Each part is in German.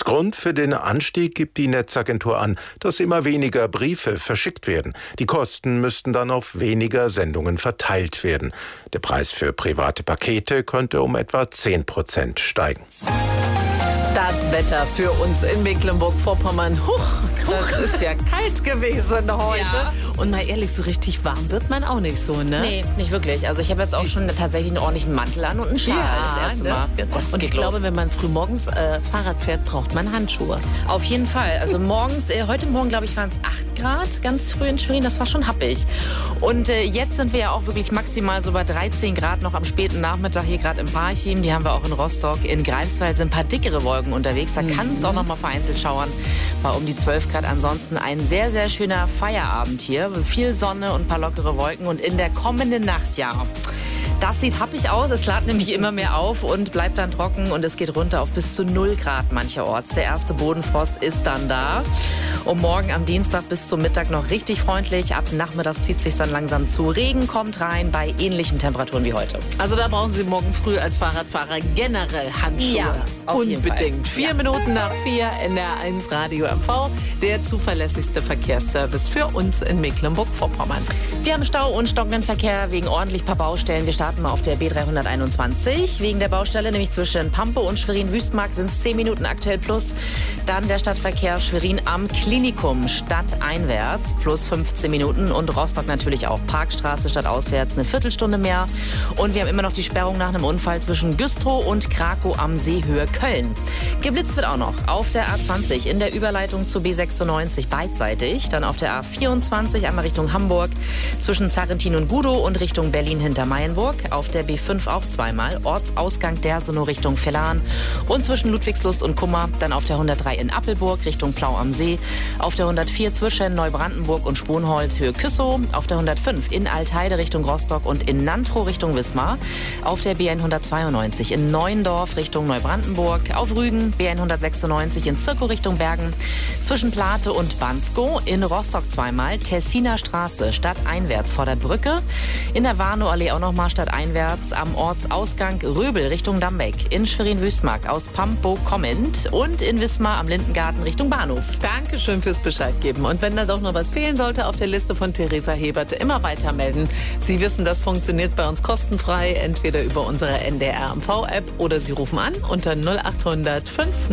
Als Grund für den Anstieg gibt die Netzagentur an, dass immer weniger Briefe verschickt werden. Die Kosten müssten dann auf weniger Sendungen verteilt werden. Der Preis für private Pakete könnte um etwa 10% steigen. Das Wetter für uns in Mecklenburg-Vorpommern. Das ist ja kalt gewesen heute. Ja. Und mal ehrlich, so richtig warm wird man auch nicht so, ne? Nee, nicht wirklich. Also ich habe jetzt auch schon tatsächlich einen ordentlichen Mantel an und einen Schal das erste Mal. Ja. Und ich glaube, wenn man früh morgens Fahrrad fährt, braucht man Handschuhe. Auf jeden Fall. Also morgens, heute Morgen, glaube ich, waren es 8 Grad ganz früh in Schwerin. Das war schon happig. Und jetzt sind wir ja auch wirklich maximal so bei 13 Grad noch am späten Nachmittag hier gerade im Parchim. Die haben wir auch in Rostock. In Greifswald sind ein paar dickere Wolken unterwegs. Da kann es auch noch mal vereinzelt schauern. Bei um die 12 Grad. Ansonsten ein sehr, sehr schöner Feierabend hier. Viel Sonne und ein paar lockere Wolken. Und in der kommenden Nacht, ja, das sieht happig aus. Es klart nämlich immer mehr auf und bleibt dann trocken. Und es geht runter auf bis zu 0 Grad mancherorts. Der erste Bodenfrost ist dann da. Und morgen am Dienstag bis zum Mittag noch richtig freundlich. Ab nachmittags zieht es sich dann langsam zu. Regen kommt rein bei ähnlichen Temperaturen wie heute. Also da brauchen Sie morgen früh als Fahrradfahrer generell Handschuhe. Ja, unbedingt. 4 Minuten nach 4 NDR1 Radio MV. Der zuverlässigste Verkehrsservice für uns in Mecklenburg-Vorpommern. Wir haben Stau und stockenden Verkehr wegen ordentlich paar Baustellen. Wir starten mal auf der B321. Wegen der Baustelle, nämlich zwischen Pampe und Schwerin-Wüstmark, sind es 10 Minuten aktuell plus. Dann der Stadtverkehr Schwerin am Klinikum stadteinwärts plus 15 Minuten. Und Rostock natürlich auch Parkstraße stadtauswärts eine Viertelstunde mehr. Und wir haben immer noch die Sperrung nach einem Unfall zwischen Güstrow und Krakow am See Höhe Köln. Geblitzt wird auch noch auf der A20 in der Überleitung zur B96 beidseitig. Dann auf der A24 einmal Richtung Hamburg zwischen Zarrentin und Gudow und Richtung Berlin hinter Mayenburg. Auf der B5 auch zweimal Ortsausgang Dersenow Richtung Vellan und zwischen Ludwigslust und Kummer. Dann auf der 103 in Appelburg Richtung Plau am See. Auf der 104 zwischen Neubrandenburg und Sponholz Höhe Küssow. Auf der 105 in Altheide Richtung Rostock und in Nantrow Richtung Wismar. Auf der B192 in Neuendorf Richtung Neubrandenburg. Auf Rügen B196 in Zirkow Richtung Bergen. Zwischen Plate und Bansko. In Rostock zweimal Tessiner Straße stadteinwärts vor der Brücke. In der Warnow-Allee auch nochmal stadteinwärts am Ortsausgang Röbel Richtung Dambeck. In Schwerin-Wüstmark aus Pampo kommend. Und in Wismar am Lindengarten Richtung Bahnhof. Dankeschön fürs Bescheid geben. Und wenn da doch noch was fehlen sollte auf der Liste von Theresa Hebert, immer weitermelden. Sie wissen, das funktioniert bei uns kostenfrei, entweder über unsere NDR MV-App oder Sie rufen an unter 0800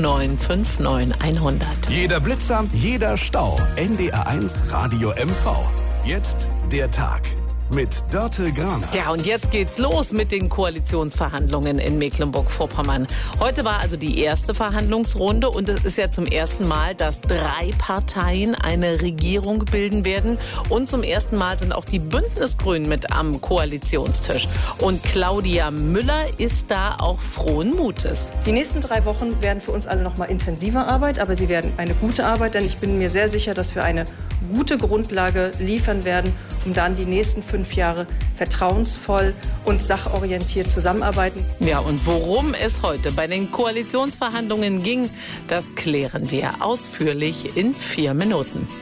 5959 100. Jeder Blitzer, jeder Stau. NDR1 Radio MV. Jetzt der Tag mit Dörte Graner. Ja, und jetzt geht's los mit den Koalitionsverhandlungen in Mecklenburg-Vorpommern. Heute war also die erste Verhandlungsrunde und es ist ja zum ersten Mal, dass 3 Parteien eine Regierung bilden werden. Und zum ersten Mal sind auch die Bündnisgrünen mit am Koalitionstisch. Und Claudia Müller ist da auch frohen Mutes. Die nächsten 3 Wochen werden für uns alle noch mal intensiver Arbeit, aber sie werden eine gute Arbeit, denn ich bin mir sehr sicher, dass wir eine gute Grundlage liefern werden, um dann die nächsten 5 Jahre vertrauensvoll und sachorientiert zusammenarbeiten. Ja, und worum es heute bei den Koalitionsverhandlungen ging, das klären wir ausführlich in 4 Minuten.